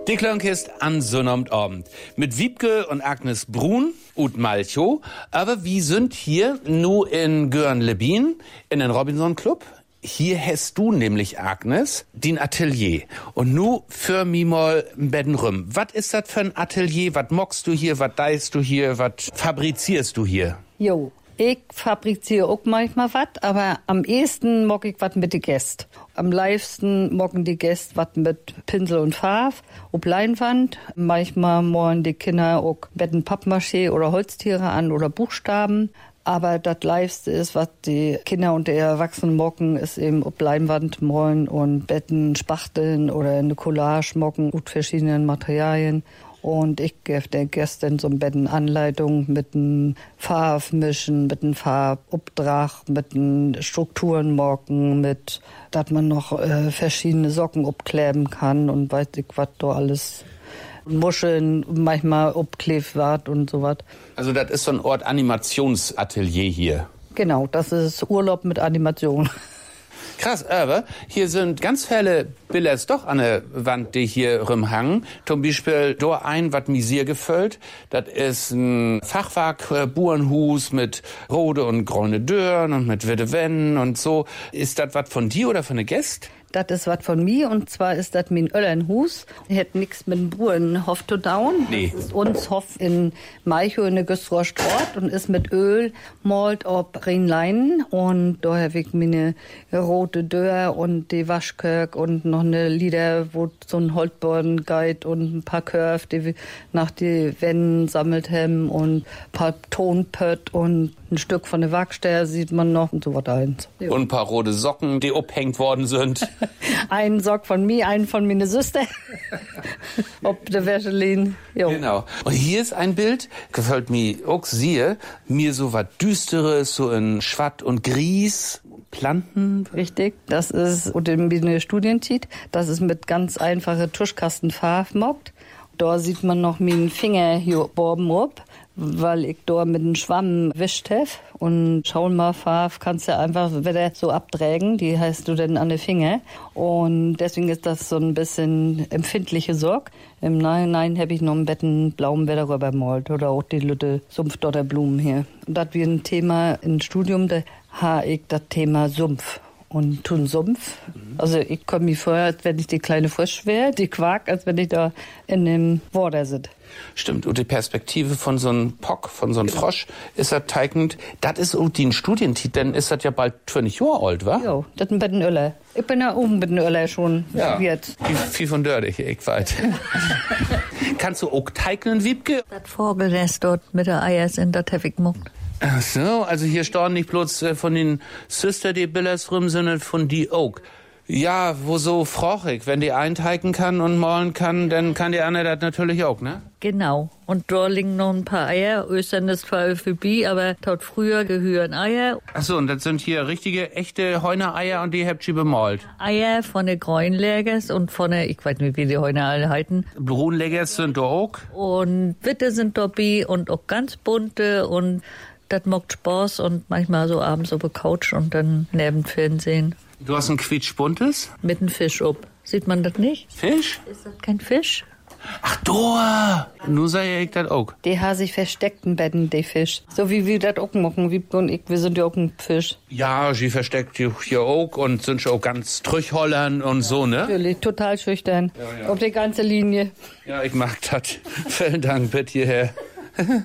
Die Klönkist an Sonnabend mit Wiebke und Agnes Brun und Malchow. Aber wir sind hier nur in Görn-Lebien in den Robinson Club. Hier hast du nämlich, Agnes, den Atelier. Und nu für mi mal ein Betten rum. Was ist das für ein Atelier? Was mockst du hier? Was deist du hier? Was fabrizierst du hier? Jo, ich fabriziere auch manchmal was, aber am ehesten mock ich was mit den Gästen. Am liebsten mocken die Gäste was mit Pinsel und Farbe, auf Leinwand. Manchmal malen die Kinder auch Betten Pappmaché oder Holztiere an oder Buchstaben. Aber das Liebste ist, was die Kinder und die Erwachsenen mocken, ist eben auf Leinwand malen und Betten spachteln oder eine Collage mocken mit verschiedenen Materialien. Und ich gebe den Gästen so eine Bettenanleitung mit einem Farbmischen, mit einem Farbobdrach, mit einem Strukturen mocken, mit, dass man noch verschiedene Socken abkleben kann und weiß ich was da alles. Muscheln manchmal abklebt wird und so was. Also das ist so ein Ort Animationsatelier hier. Genau, das ist Urlaub mit Animation. Krass, aber hier sind ganz viele Bilder doch an der Wand, die hier rumhangen. Zum Beispiel da ein, was Misier gefüllt. Das ist ein Fachwerk-Burenhus mit rote und grüne Dörren und mit witte Wänden und so. Ist das was von dir oder von der Gäst? Das ist was von mir, und zwar ist das mein Öllernhus. Hat nix mit dem Burenhof zu tun. Nee. Das ist uns Hof in Malchow in der Güstrower Straat und ist mit Öl malt ob Rheinleinen. Und da habe ich meine rote Dörr und die Waschkirk und noch eine Lieder, wo so ein Holzboden geht und ein paar Curve, die wir nach die Wänden sammelt haben und ein paar Tonpött und ein Stück von der Wachstelle sieht man noch und so was eins. Ja. Und ein paar rote Socken, die abhängt worden sind. Einen Sock von mir, einen von meiner Süster. Ob der Wäschelin. Genau. Und hier ist ein Bild, gefällt mir auch sehr, mir so was Düsteres, so in Schwatt und Gries. Planten. Richtig, das ist unter meine Studienzeit. Das ist mit ganz einfache Tuschkastenfarbe mockt. Da sieht man noch meinen Finger hier oben ab, weil ich da mit dem Schwamm wischt habe. Und Schaumfarbe kannst du einfach wieder so abträgen, die heißt du dann an den Finger. Und deswegen ist das so ein bisschen empfindliche Sorg. Im Nachhinein habe ich noch ein Betten blauen Wetter rüber gemalt oder auch die Lütte Sumpfdotterblumen hier. Und das wie ein Thema im Studium, da habe ich das Thema Sumpf. Und tun Sumpf. Also ich komme mir vor, als wenn ich die kleine Frisch wäre, die Quark, als wenn ich da in dem Water sitze. Stimmt, und die Perspektive von so einem Pock, von so einem Frosch, ist das teigend. Das ist auch die Studientit, denn ist das ja bald 20 Jahre alt, wa? Jo, das ist ein Bettenöller. Ich bin ja oben mit dem Öller schon. Ja, jetzt. Viel von Dördig, ich weiß. Kannst du auch teignen, Wiebke? Das Vogelnest dort mit der Eier sind, das habe ich gemacht. Ach so, also hier stehen nicht bloß von den Süster die Billers rum, sondern von die auch. Ja, wo so frochig, wenn die einteigen kann und malen kann, dann kann die andere das natürlich auch, ne? Genau. Und da liegen noch ein paar Eier. Östern ist zwar vorbei, aber dort früher gehören Eier. Ach so, und das sind hier richtige, echte Heunereier und die habt ihr bemalt? Eier von der Grünlegers und von der, ich weiß nicht, wie die Heuner alle halten. Brunlegers sind da auch? Und Witte sind dabei und auch ganz bunte und das macht Spaß und manchmal so abends auf der Couch und dann neben Fernsehen. Du hast ein quietschbuntes? Mit einem Fisch ob. Sieht man das nicht? Fisch? Ist das kein Fisch? Ach, da! Nur sei ich das auch. Die haben sich versteckt in Betten, die Fisch. So wie wir das auch machen, Wiebke und ich, wir sind ja auch ein Fisch. Ja, sie versteckt hier auch und sind schon auch ganz trüchhollern und so, ne? Natürlich, total schüchtern. Ja. Auf die ganze Linie. Ja, ich mag das. Vielen Dank, bitte hierher.